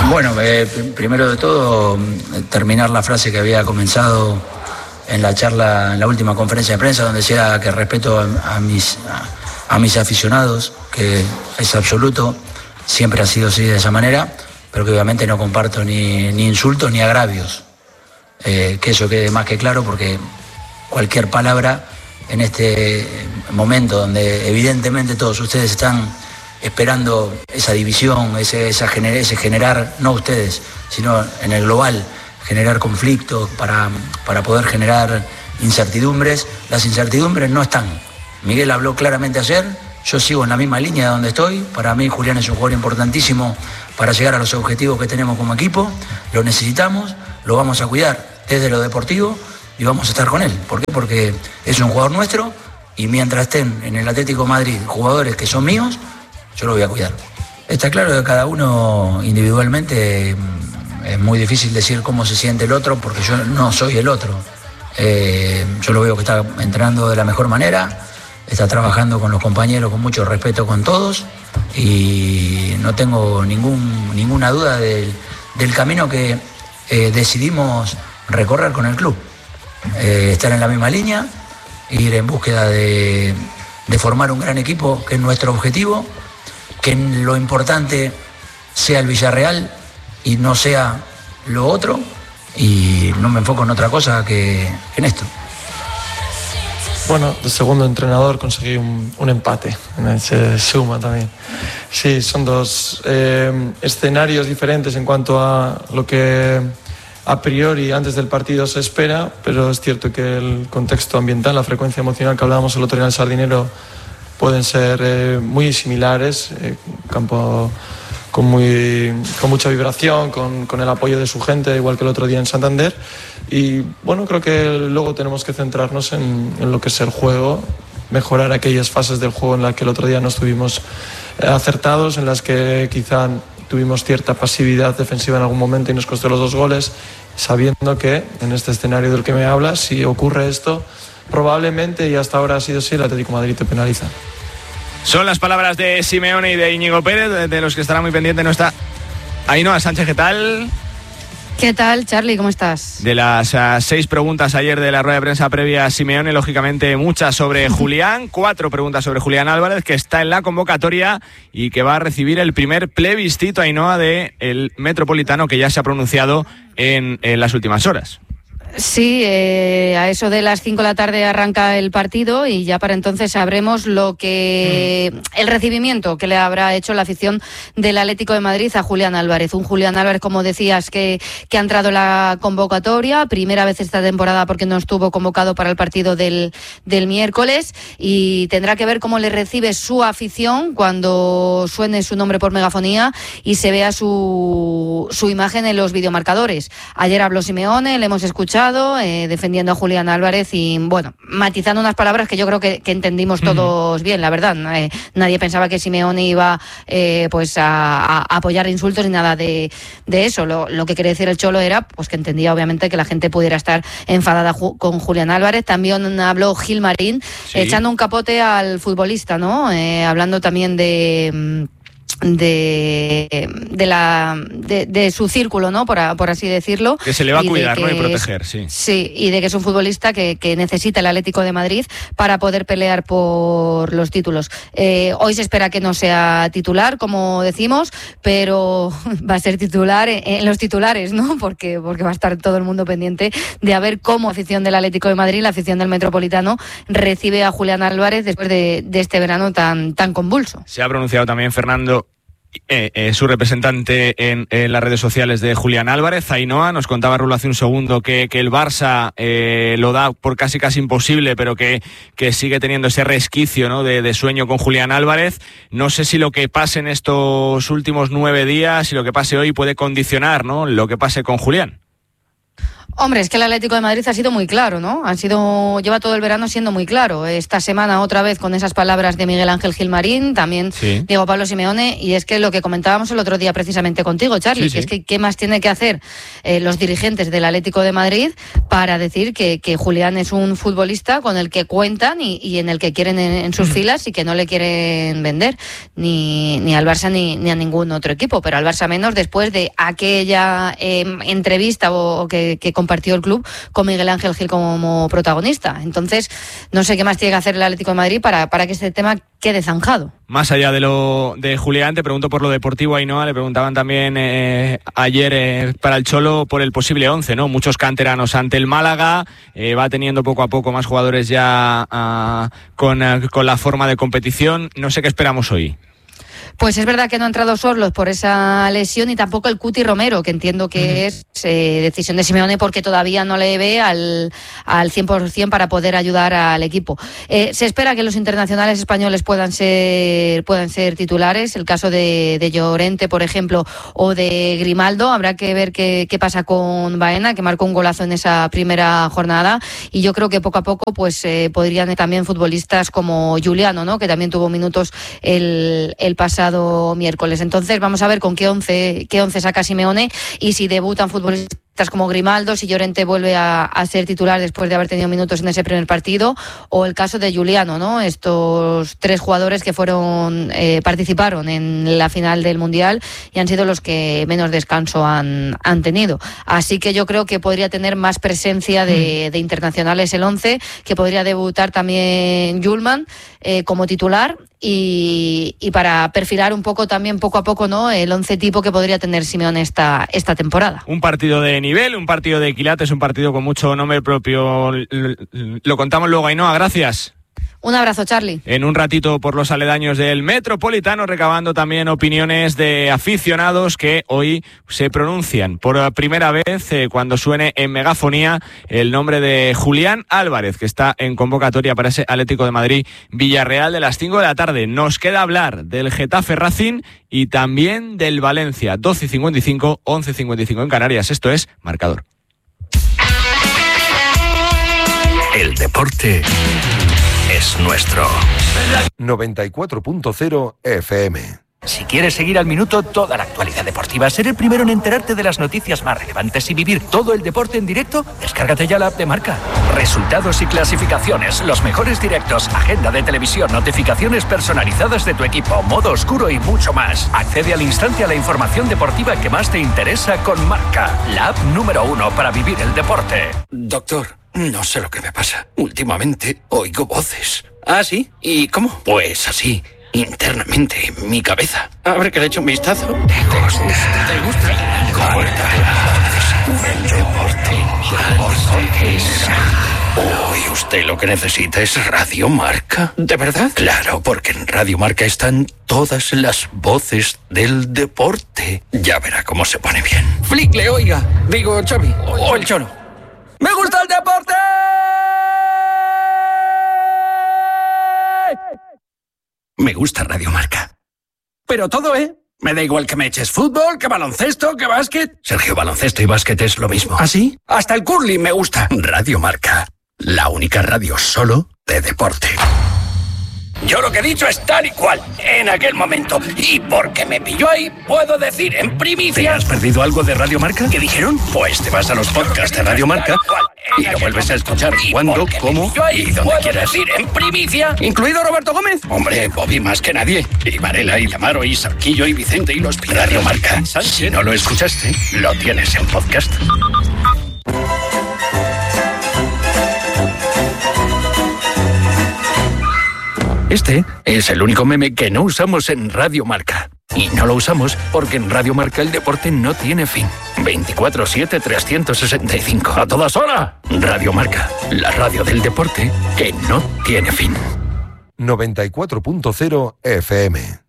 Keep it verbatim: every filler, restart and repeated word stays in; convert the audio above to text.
Bueno, eh, primero de todo, terminar la frase que había comenzado en la charla, en la última conferencia de prensa, donde decía que respeto a, a, mis, a, a mis aficionados, que es absoluto, siempre ha sido así de esa manera, pero que obviamente no comparto ni, ni insultos ni agravios. Eh, que eso quede más que claro, porque cualquier palabra en este momento donde evidentemente todos ustedes están esperando esa división, ese, esa gener, ese generar, no ustedes, sino en el global, generar conflictos para, para poder generar incertidumbres. Las incertidumbres no están. Miguel habló claramente ayer, yo sigo en la misma línea de donde estoy. Para mí Julián es un jugador importantísimo para llegar a los objetivos que tenemos como equipo. Lo necesitamos, lo vamos a cuidar desde lo deportivo y vamos a estar con él. ¿Por qué? Porque es un jugador nuestro y mientras estén en el Atlético de Madrid jugadores que son míos, yo lo voy a cuidar. Está claro que cada uno individualmente es muy difícil decir cómo se siente el otro, porque yo no soy el otro. Eh, yo lo veo que está entrenando de la mejor manera, está trabajando con los compañeros con mucho respeto con todos y no tengo ningún, ninguna duda del, del camino que eh, decidimos recorrer con el club. Eh, estar en la misma línea, ir en búsqueda de, de formar un gran equipo, que es nuestro objetivo, que lo importante sea el Villarreal y no sea lo otro, y no me enfoco en otra cosa que en esto. Bueno, de segundo entrenador conseguí un, un empate, se suma también. Sí, son dos eh, escenarios diferentes en cuanto a lo que a priori antes del partido se espera, pero es cierto que el contexto ambiental, la frecuencia emocional que hablábamos el otro día en el Sardinero, pueden ser eh, muy similares, eh, campo con, muy, con mucha vibración, con, con el apoyo de su gente, igual que el otro día en Santander. Y bueno, creo que luego tenemos que centrarnos en, en lo que es el juego, mejorar aquellas fases del juego en las que el otro día no estuvimos eh, acertados, en las que quizá tuvimos cierta pasividad defensiva en algún momento y nos costó los dos goles, sabiendo que en este escenario del que me hablas, si ocurre esto, probablemente, y hasta ahora ha sido así, el Atlético de Madrid te penaliza. Son las palabras de Simeone y de Íñigo Pérez, de los que estará muy pendiente. No está Ainhoa Sánchez, ¿qué tal? ¿Qué tal, Charly? ¿Cómo estás? De las uh, seis preguntas ayer de la rueda de prensa previa a Simeone, lógicamente muchas sobre Julián, cuatro preguntas sobre Julián Álvarez, que está en la convocatoria y que va a recibir el primer plebiscito, Ainhoa, del Metropolitano, que ya se ha pronunciado en, en las últimas horas. Sí, eh, a eso de las cinco de la tarde arranca el partido y ya para entonces sabremos lo que mm. el recibimiento que le habrá hecho la afición del Atlético de Madrid a Julián Álvarez. Un Julián Álvarez, como decías, que, que ha entrado en la convocatoria, primera vez esta temporada porque no estuvo convocado para el partido del, del miércoles, y tendrá que ver cómo le recibe su afición cuando suene su nombre por megafonía y se vea su, su imagen en los videomarcadores. Ayer habló Simeone, le hemos escuchado Eh, defendiendo a Julián Álvarez y, bueno, matizando unas palabras que yo creo que, que entendimos todos bien, la verdad. Eh, nadie pensaba que Simeone iba eh, pues a, a apoyar insultos ni nada de, de eso. Lo, lo que quería decir el Cholo era pues que entendía, obviamente, que la gente pudiera estar enfadada ju- con Julián Álvarez. También habló Gilmarín, sí, echando un capote al futbolista, ¿no? Eh, hablando también de... de de la de, de su círculo, ¿no? Por, a, por así decirlo. Que se le va a cuidar, ¿no? Y proteger, es, sí. Sí, y de que es un futbolista que, que necesita el Atlético de Madrid para poder pelear por los títulos. Eh, hoy se espera que no sea titular, como decimos, pero va a ser titular en, en los titulares, ¿no? Porque, porque va a estar todo el mundo pendiente de a ver cómo la afición del Atlético de Madrid, la afición del Metropolitano, recibe a Julián Álvarez después de, de este verano tan, tan convulso. Se ha pronunciado también Fernando, Eh, eh, su representante en, en las redes sociales de Julián Álvarez. Ainhoa, nos contaba Rulo hace un segundo que, que el Barça eh, lo da por casi casi imposible, pero que, que sigue teniendo ese resquicio, ¿no? de, de sueño con Julián Álvarez. No sé si lo que pase en estos últimos nueve días, si lo que pase hoy puede condicionar, ¿no? lo que pase con Julián. Hombre, es que el Atlético de Madrid ha sido muy claro, ¿no? Ha sido, lleva todo el verano siendo muy claro. Esta semana otra vez con esas palabras de Miguel Ángel Gilmarín, también sí. Diego Pablo Simeone, y es que lo que comentábamos el otro día precisamente contigo, Charlie, sí, sí. que es que qué más tiene que hacer eh, los dirigentes del Atlético de Madrid para decir que, que Julián es un futbolista con el que cuentan y, y en el que quieren en, en sus filas y que no le quieren vender ni, ni al Barça ni, ni a ningún otro equipo, pero al Barça menos después de aquella eh, entrevista o, o que, que compartió el club con Miguel Ángel Gil como protagonista. Entonces, no sé qué más tiene que hacer el Atlético de Madrid para, para que este tema quede zanjado. Más allá de lo de Julián, te pregunto por lo deportivo, Ainhoa, le preguntaban también eh, ayer eh, para el Cholo por el posible once, ¿no? Muchos canteranos ante el Málaga, eh, va teniendo poco a poco más jugadores ya uh, con, uh, con la forma de competición. No sé qué esperamos hoy. Pues es verdad que no ha entrado Sorlos por esa lesión y tampoco el Cuti Romero, que entiendo que uh-huh. es eh, decisión de Simeone porque todavía no le ve al, al cien por ciento para poder ayudar al equipo. Eh, se espera que los internacionales españoles puedan ser puedan ser titulares, el caso de, de Llorente, por ejemplo, o de Grimaldo. Habrá que ver qué, qué pasa con Baena, que marcó un golazo en esa primera jornada, y yo creo que poco a poco pues eh, podrían también futbolistas como Juliano, ¿no? Que también tuvo minutos el, el pasado miércoles. Entonces vamos a ver con qué once, qué once saca Simeone y si debutan futbolistas como Grimaldo, si Llorente vuelve a, a ser titular después de haber tenido minutos en ese primer partido, o el caso de Juliano, ¿no? Estos tres jugadores que fueron eh, participaron en la final del Mundial y han sido los que menos descanso han, han tenido. Así que yo creo que podría tener más presencia de, de internacionales el once, que podría debutar también Hjulmand eh, como titular y, y para perfilar un poco también poco a poco, ¿no? El once tipo que podría tener Simeone esta, esta temporada. Un partido de nivel, un partido de quilates, un partido con mucho nombre propio. Lo contamos luego, Ainhoa, gracias. Un abrazo, Charlie. En un ratito por los aledaños del Metropolitano, recabando también opiniones de aficionados que hoy se pronuncian por primera vez eh, cuando suene en megafonía el nombre de Julián Álvarez, que está en convocatoria para ese Atlético de Madrid Villarreal de las cinco de la tarde. Nos queda hablar del Getafe Racing y también del Valencia. doce y cincuenta y cinco, once y cincuenta y cinco en Canarias. Esto es Marcador. El deporte es nuestro. noventa y cuatro punto cero F M. Si quieres seguir al minuto toda la actualidad deportiva, ser el primero en enterarte de las noticias más relevantes y vivir todo el deporte en directo, descárgate ya la app de Marca. Resultados y clasificaciones, los mejores directos, agenda de televisión, notificaciones personalizadas de tu equipo, modo oscuro y mucho más. Accede al instante a la información deportiva que más te interesa con Marca, la app número uno para vivir el deporte. Doctor, no sé lo que me pasa. Últimamente oigo voces. ¿Ah, sí? ¿Y cómo? Pues así, internamente, en mi cabeza. Habrá que le eche un vistazo. ¿Te gusta? ¿Te gusta? El deporte. Hoy usted lo que necesita es Radio Marca. ¿De verdad? Claro, porque en Radio Marca están todas las voces del deporte. Ya verá cómo se pone bien. Flickle, oiga. Digo, Xavi. O el Cholo. ¡Me gusta el deporte! Me gusta Radio Marca. Pero todo, ¿eh? Me da igual que me eches fútbol, que baloncesto, que básquet. Sergio, baloncesto y básquet es lo mismo. ¿Ah, sí? Hasta el curling me gusta. Radio Marca, la única radio solo de deporte. Yo lo que he dicho es tal y cual, en aquel momento. Y porque me pilló ahí, puedo decir en primicia... ¿Te has perdido algo de Radio Marca? ¿Qué dijeron? Pues te vas a los podcasts de Radio Marca y lo vuelves a escuchar cuando, cómo y donde quieras. Decir en primicia, incluido Roberto Gómez. Hombre, Bobby más que nadie. Y Varela, y Lamaro, y Sarquillo, y Vicente, y los Pilar. Radio Marca. Si no lo escuchaste, lo tienes en podcast. Este es el único meme que no usamos en Radio Marca. Y no lo usamos porque en Radio Marca el deporte no tiene fin. veinticuatro siete, trescientos sesenta y cinco. ¡A todas horas! Radio Marca, la radio del deporte que no tiene fin. noventa y cuatro punto cero F M.